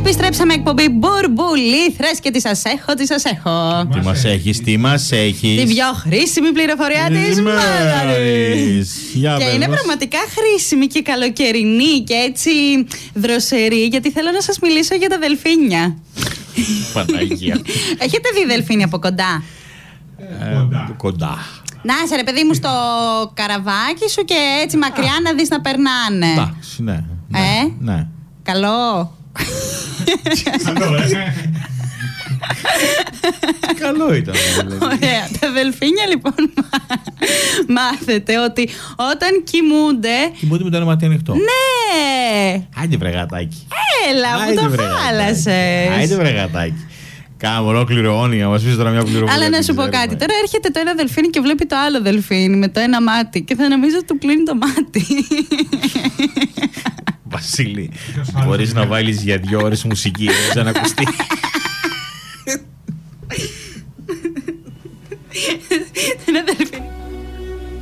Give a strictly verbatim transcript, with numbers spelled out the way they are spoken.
Επιστρέψαμε, εκπομπή Μπουρμπουλήθρες και τι σας έχω, τι σας έχω. Τι μας έχεις, τι μας έχεις. Τη πιο χρήσιμη πληροφορία της μάδαρης. Και είναι πραγματικά χρήσιμη και καλοκαιρινή και έτσι δροσερή, γιατί θέλω να σας μιλήσω για τα δελφίνια. Παναγία. Έχετε δει δελφίνια από κοντά? Ε, κοντά. κοντά. Να είσαι ρε παιδί μου στο καραβάκι σου και έτσι μακριά να δεις να περνάνε. Εντάξει, ναι. Ναι, ε? ναι. Καλό. Καλό, ε. Καλό ήταν. Ωραία. Τα δελφίνια λοιπόν μάθετε ότι όταν κοιμούνται. Κοιμούνται με το ένα μάτι ανοιχτό. Ναι. Άιντε βρεγατάκι. Έλα που το χάλασες. Άιντε βρεγατάκι. Κάμε ολόκληρο όνειρο, μας πεις τώρα μια πληροφορία. Αλλά να σου πω κάτι. Τώρα έρχεται το ένα δελφίνι και βλέπει το άλλο δελφίνι με το ένα μάτι και θα νομίζω ότι του κλείνει το μάτι. Βασίλη, μπορείς να βάλεις για δύο ώρες μουσική για να ακουστεί. Ένα δελφίνι